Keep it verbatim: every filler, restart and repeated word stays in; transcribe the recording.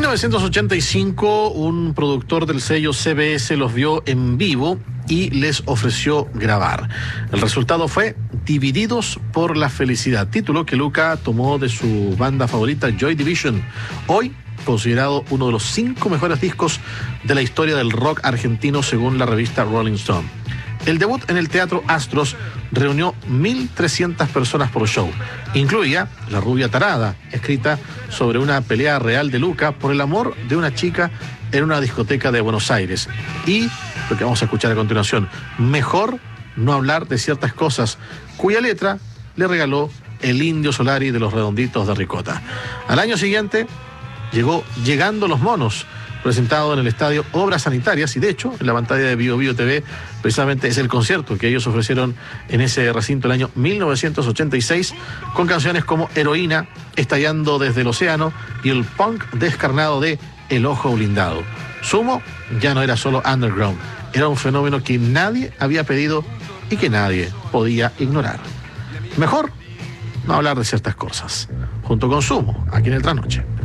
novecientos ochenta y cinco, un productor del sello C B S los vio en vivo y les ofreció grabar. El resultado fue Divididos por la Felicidad, título que Luca tomó de su banda favorita Joy Division, hoy considerado uno de los cinco mejores discos de la historia del rock argentino según la revista Rolling Stone. El debut en el Teatro Astros reunió mil trescientas personas por show. Incluía La Rubia Tarada, escrita sobre una pelea real de Luca por el amor de una chica en una discoteca de Buenos Aires. Y lo que vamos a escuchar a continuación, Mejor no hablar de ciertas cosas, cuya letra le regaló el Indio Solari de los Redonditos de Ricota. Al año siguiente llegó Llegando los Monos, presentado en el estadio Obras Sanitarias, y de hecho en la pantalla de Bio Bio T V precisamente es el concierto que ellos ofrecieron en ese recinto el año mil novecientos ochenta y seis, con canciones como Heroína, Estallando desde el Océano y el punk descarnado de El Ojo Blindado. Sumo ya no era solo underground, era un fenómeno que nadie había pedido y que nadie podía ignorar. Mejor no hablar de ciertas cosas, junto con Sumo, aquí en el Trasnoche.